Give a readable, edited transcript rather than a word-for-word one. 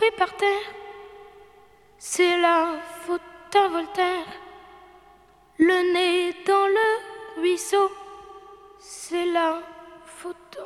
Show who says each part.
Speaker 1: tombé par terre. C'est la faute à Voltaire. Le nez dans le ruisseau, c'est la faute